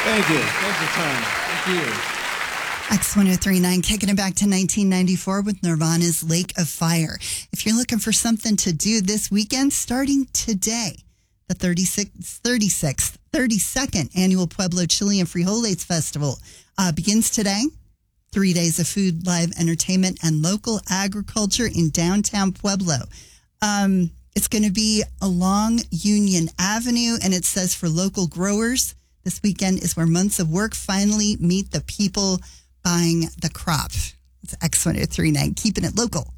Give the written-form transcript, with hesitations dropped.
Thank you. Thanks for time. Thank you. X1039, kicking it back to 1994 with Nirvana's Lake of Fire. If you're looking for something to do this weekend, starting today, the 32nd Annual Pueblo Chili and Frijoles Festival begins today. 3 days of food, live entertainment, and local agriculture in downtown Pueblo. It's going to be along Union Avenue, and it says for local growers, this weekend is where months of work finally meet the people buying the crop. It's X1039, keeping it local.